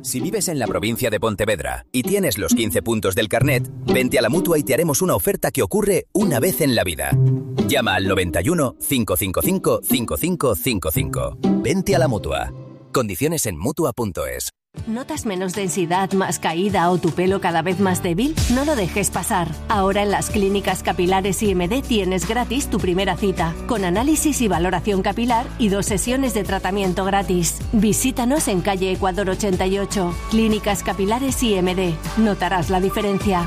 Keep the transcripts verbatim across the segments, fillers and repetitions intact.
Si vives en la provincia de Pontevedra y tienes los quince puntos del carnet, vente a la Mutua y te haremos una oferta que ocurre una vez en la vida. Llama al noventa y uno, cinco cinco cinco, cinco cinco cinco cinco. Vente a la Mutua. Condiciones en Mutua punto es. ¿Notas menos densidad, más caída o tu pelo cada vez más débil? No lo dejes pasar. Ahora en las clínicas capilares I M D tienes gratis tu primera cita, con análisis y valoración capilar y dos sesiones de tratamiento gratis. Visítanos en calle Ecuador ochenta y ocho. Clínicas capilares I M D. Notarás la diferencia.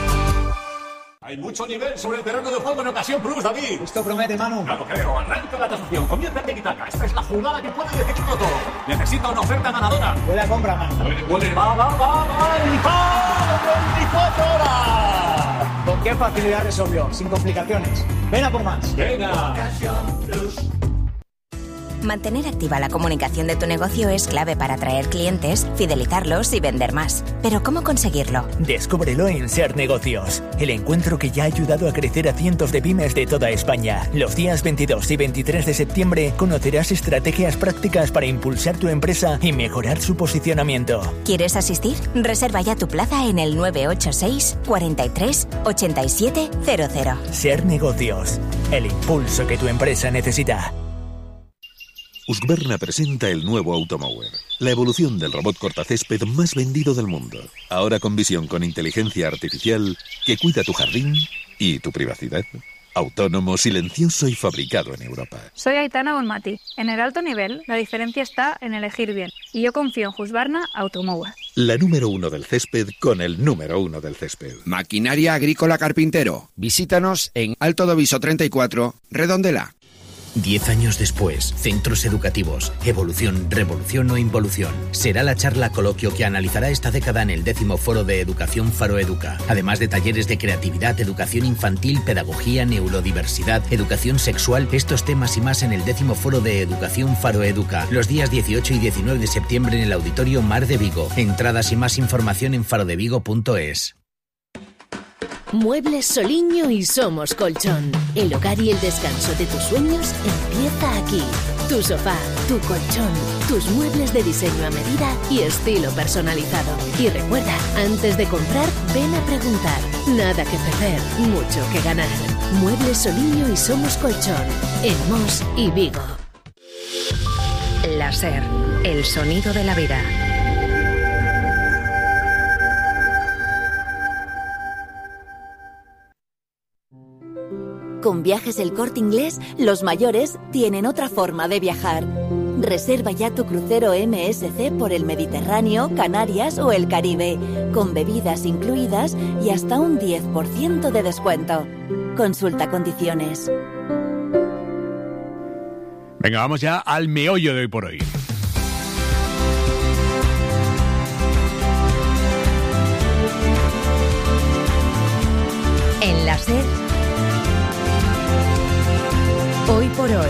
Hay mucho nivel sobre el terreno de juego en Ocasión Plus, David. Esto promete, Manu. No lo creo. Arranca la tasación. Comienza el tiki-taka. Esta es la jugada que puede decidirlo todo. Necesita una oferta ganadora. Buena compra, Manu. Huele, huele, va, va, va, va. ¡Y va! veinticuatro horas! ¿Con qué facilidad resolvió? Sin complicaciones. Ven a por más. Venga. Ocasión Plus. Mantener activa la comunicación de tu negocio es clave para atraer clientes, fidelizarlos y vender más. ¿Pero cómo conseguirlo? Descúbrelo en Ser Negocios, el encuentro que ya ha ayudado a crecer a cientos de pymes de toda España. Los días veintidós y veintitrés de septiembre conocerás estrategias prácticas para impulsar tu empresa y mejorar su posicionamiento. ¿Quieres asistir? Reserva ya tu plaza en el nueve ocho seis, cuarenta y tres, ochenta y siete cero cero. Ser Negocios, el impulso que tu empresa necesita. Husqvarna presenta el nuevo Automower, la evolución del robot cortacésped más vendido del mundo. Ahora con visión con inteligencia artificial que cuida tu jardín y tu privacidad. Autónomo, silencioso y fabricado en Europa. Soy Aitana Bonmati. En el alto nivel, la diferencia está en elegir bien. Y yo confío en Husqvarna Automower. La número uno del césped con el número uno del césped. Maquinaria Agrícola Carpintero. Visítanos en Alto Doviso treinta y cuatro, Redondela. Diez años después, centros educativos, evolución, revolución o involución. Será la charla coloquio que analizará esta década en el décimo foro de Educación Faro Educa. Además de talleres de creatividad, educación infantil, pedagogía, neurodiversidad, educación sexual, estos temas y más en el décimo foro de Educación Faro Educa. Los días dieciocho y diecinueve de septiembre en el Auditorio Mar de Vigo. Entradas y más información en farodevigo punto es. Muebles Soliño y Somos Colchón. El hogar y el descanso de tus sueños empieza aquí. Tu sofá, tu colchón, tus muebles de diseño a medida y estilo personalizado. Y recuerda, antes de comprar, ven a preguntar. Nada que perder, mucho que ganar. Muebles Soliño y Somos Colchón. En Mos y Vigo. La SER, el sonido de la vida. Con Viajes El Corte Inglés, los mayores tienen otra forma de viajar. Reserva ya tu crucero M S C por el Mediterráneo, Canarias o el Caribe, con bebidas incluidas y hasta un diez por ciento de descuento. Consulta condiciones. Venga, vamos ya al meollo de hoy por hoy. En la SER, hoy por hoy,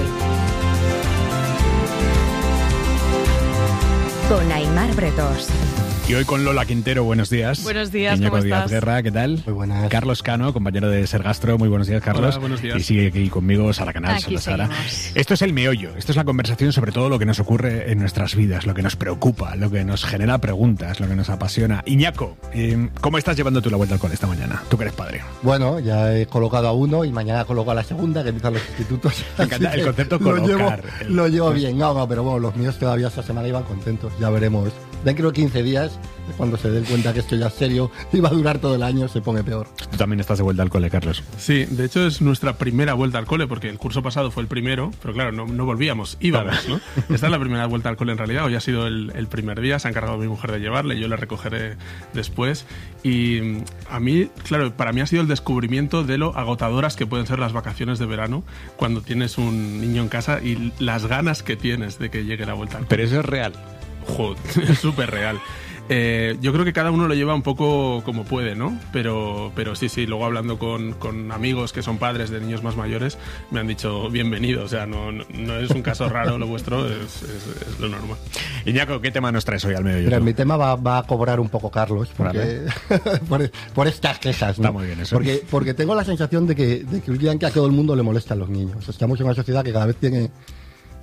con Aimar Bretos. Y hoy con Lola Quintero, buenos días. Buenos días, Iñaco ¿cómo Díaz estás? Guerra, ¿qué tal? Muy buenas. Carlos Cano, compañero de Ser Gastro, muy buenos días, Carlos. Hola, buenos días. Y sigue aquí conmigo Sara Canal. Aquí Sara. seguimos. Esto es el meollo, esto es la conversación sobre todo lo que nos ocurre en nuestras vidas, lo que nos preocupa, lo que nos genera preguntas, lo que nos apasiona. Iñaco, eh, ¿cómo estás llevando tú la vuelta al cole esta mañana? Tú que eres padre. Bueno, ya he colocado a uno y mañana coloco a la segunda, que empiezan los institutos. Me encanta el concepto lo colocar. llevo, El- lo llevo bien, no, no, pero bueno, los míos todavía esta semana iban contentos, ya veremos. Dentro de quince días, cuando se den cuenta que esto ya es serio y va a durar todo el año, se pone peor. Tú también estás de vuelta al cole, Carlos. Sí, de hecho es nuestra primera vuelta al cole, porque el curso pasado fue el primero, pero claro, no, no volvíamos, íbamos, ¿no? Esta es la primera vuelta al cole en realidad, hoy ha sido el, el primer día, se ha encargado mi mujer de llevarle, yo le recogeré después. Y mm, a mí, claro, para mí ha sido el descubrimiento de lo agotadoras que pueden ser las vacaciones de verano cuando tienes un niño en casa y las ganas que tienes de que llegue la vuelta al cole. Pero eso es real. Joder, es súper real. Eh, yo creo que cada uno lo lleva un poco como puede, ¿no? Pero, pero sí, sí, luego hablando con, con amigos que son padres de niños más mayores, me han dicho bienvenido, o sea, no, no, no es un caso raro lo vuestro, es, es, es lo normal. Iñaco, ¿qué tema nos traes hoy al medio? Pero mi tema va, va a cobrar un poco Carlos, porque, por, por estas quejas, ¿no? Está muy bien eso. Porque, porque tengo la sensación de que, de que últimamente a todo el mundo le molestan los niños. Estamos en una sociedad que cada vez tiene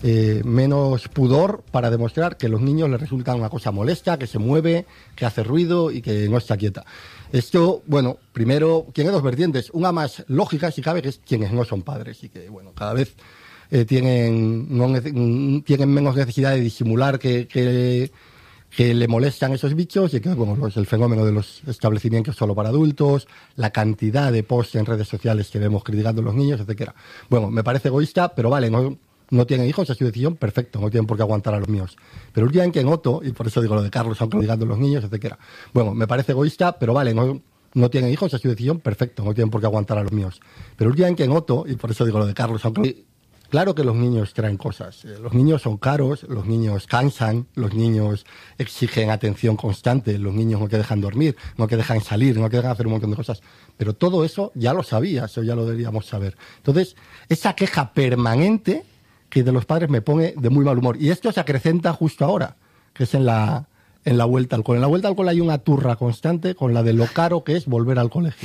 eh, menos pudor para demostrar que a los niños les resulta una cosa molesta, que se mueve, que hace ruido y que no está quieta. Esto, bueno, primero, tiene dos vertientes. Una más lógica, si cabe, que es quienes no son padres y que, bueno, cada vez eh, tienen, no, tienen menos necesidad de disimular que, que, que le molestan esos bichos y que, bueno, pues el fenómeno de los establecimientos solo para adultos, la cantidad de posts en redes sociales que vemos criticando a los niños, etcétera. Bueno, me parece egoísta, pero vale, no... no tienen hijos, es su decisión, perfecto, no tienen por qué aguantar a los míos. Pero últimamente noto, y por eso digo lo de Carlos, aunque lo digan los niños, etcétera. Bueno, me parece egoísta, pero vale, no, no tienen hijos, es su decisión, perfecto, no tienen por qué aguantar a los míos. Pero últimamente noto, y por eso digo lo de Carlos, aunque claro que los niños traen cosas. Los niños son caros, los niños cansan, los niños exigen atención constante, los niños no que dejan dormir, no que dejan salir, no que dejan hacer un montón de cosas. Pero todo eso ya lo sabías, o ya lo deberíamos saber. Entonces, esa queja permanente que de los padres me pone de muy mal humor. Y esto se acrecenta justo ahora, que es en la, en la vuelta al cole. En la vuelta al cole hay una turra constante con la de lo caro que es volver al colegio.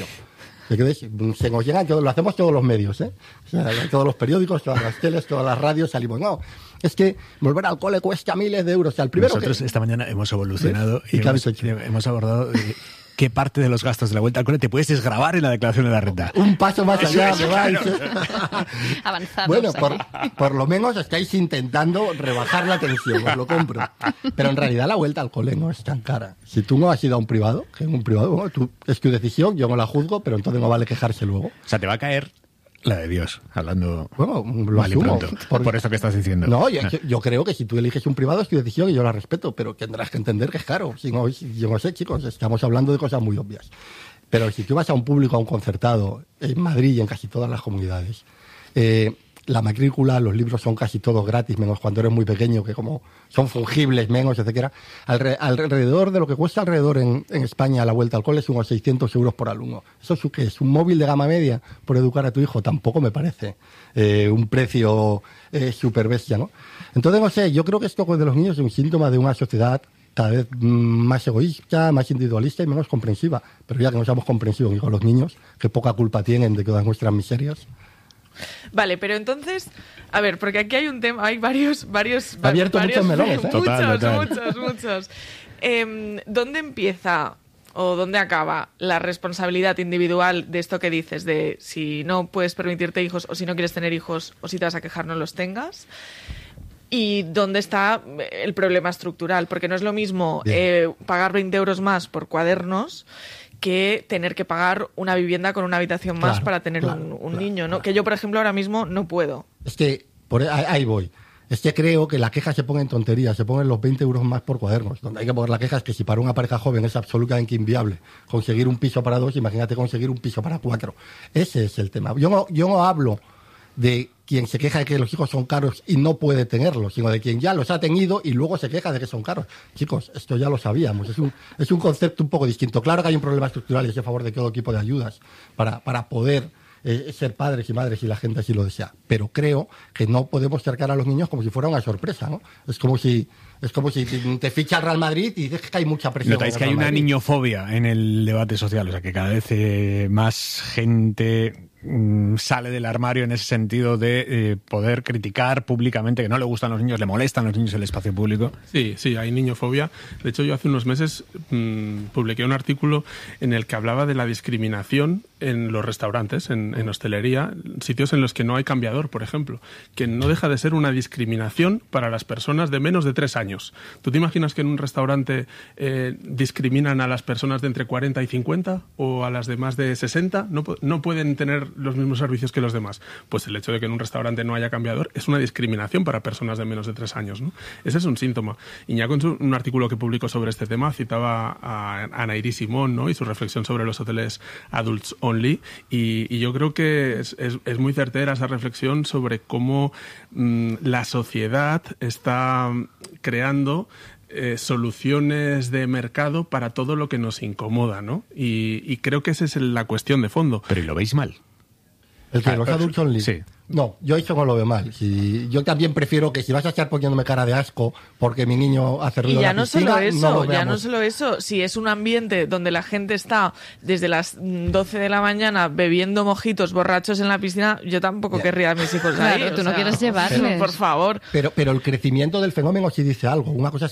Se nos llegan, lo hacemos todos los medios, ¿eh? O sea, todos los periódicos, todas las teles, todas las radios, salimos. No, es que volver al cole cuesta miles de euros. O sea, el primero Nosotros que... esta mañana hemos evolucionado ¿Sí? y, ¿Y hemos, hemos abordado... Eh, ¿qué parte de los gastos de la vuelta al cole te puedes desgravar en la declaración de la renta? Un paso más allá, me vais. Avanzados. Bueno, por, por lo menos estáis intentando rebajar la tensión, os lo compro. Pero en realidad la vuelta al cole no es tan cara. Si tú no has ido a un privado, que en un privado, bueno, tú, es tu decisión, yo no la juzgo, pero entonces no vale quejarse luego. O sea, te va a caer la de Dios, hablando bueno, lo mal y asumo, pronto, por, por esto que estás diciendo. No, yo, yo creo que si tú eliges un privado es tu decisión y yo la respeto, pero tendrás que entender que es caro. Si no, yo no sé, chicos, estamos hablando de cosas muy obvias. Pero si tú vas a un público, a un concertado, en Madrid y en casi todas las comunidades, eh, la matrícula, los libros son casi todos gratis, menos cuando eres muy pequeño, que como son fungibles, menos, etcétera. Alre, alrededor de lo que cuesta alrededor en, en España la vuelta al cole es unos seiscientos euros por alumno. ¿Eso es, qué es? ¿Un móvil de gama media por educar a tu hijo? Tampoco me parece eh, un precio eh, súper bestia, ¿no? Entonces, no sé, yo creo que esto de los niños es un síntoma de una sociedad cada vez más egoísta, más individualista y menos comprensiva. Pero ya que no seamos comprensivos ni con los niños, que poca culpa tienen de todas nuestras miserias. Vale, pero entonces, a ver, porque aquí hay un tema, hay varios, varios, ha abierto varios, muchos melones, ¿eh? muchos, Total, total. muchos, muchos. Eh, ¿Dónde empieza o dónde acaba la responsabilidad individual de esto que dices, de si no puedes permitirte hijos o si no quieres tener hijos o si te vas a quejar no los tengas? ¿Y dónde está el problema estructural? Porque no es lo mismo eh, pagar veinte euros más por cuadernos que tener que pagar una vivienda con una habitación más claro, para tener claro, un, un claro, niño, ¿no? Claro. Que yo, por ejemplo, ahora mismo no puedo. Es que, por ahí voy. Es que creo que la queja se pone en tonterías, se ponen los veinte euros más por cuadernos. Donde hay que poner la queja es que si para una pareja joven es absolutamente inviable conseguir un piso para dos, imagínate conseguir un piso para cuatro. Ese es el tema. Yo no, yo no hablo de quien se queja de que los hijos son caros y no puede tenerlos, sino de quien ya los ha tenido y luego se queja de que son caros. Chicos, esto ya lo sabíamos, es un, es un concepto un poco distinto. Claro que hay un problema estructural y estoy a favor de todo tipo de ayudas para, para poder eh, ser padres y madres si la gente así lo desea. Pero creo que no podemos cercar a los niños como si fuera una sorpresa, ¿no? Es como si... Es como si te ficha el Real Madrid y dices que hay mucha presión. Notáis que hay una niñofobia en el debate social, o sea que cada vez eh, más gente mmm, sale del armario en ese sentido de eh, poder criticar públicamente que no le gustan los niños, le molestan los niños en el espacio público. Sí, sí, hay niñofobia. De hecho, yo hace unos meses mmm, publiqué un artículo en el que hablaba de la discriminación en los restaurantes, en, en hostelería, sitios en los que no hay cambiador, por ejemplo, que no deja de ser una discriminación para las personas de menos de tres años. ¿Tú te imaginas que en un restaurante eh, discriminan a las personas de entre cuarenta y cincuenta o a las de más de sesenta? No, no pueden tener los mismos servicios que los demás. Pues el hecho de que en un restaurante no haya cambiador es una discriminación para personas de menos de tres años, ¿no? Ese es un síntoma. Iñaco, en su, un artículo que publicó sobre este tema, citaba a Anaïri Simón, ¿no? Y su reflexión sobre los hoteles adults only. Y, y yo creo que es, es, es muy certera esa reflexión sobre cómo mmm, la sociedad está creando eh, soluciones de mercado para todo lo que nos incomoda, ¿no? Y, y creo que esa es la cuestión de fondo. Pero ¿y lo veis mal? El que Ah, los pero- adults only. sí. No, yo eso no lo veo mal. Si, yo también prefiero que si vas a estar poniéndome cara de asco porque mi niño hace Y ruido ya en la no piscina, solo eso, no lo ya no veamos. solo eso, si es un ambiente donde la gente está desde las doce de la mañana bebiendo mojitos borrachos en la piscina, yo tampoco querría a mis hijos ahí. Claro, o tú no sea, quieres llevarles. Por favor. Pero, pero el crecimiento del fenómeno sí dice algo. Una cosa es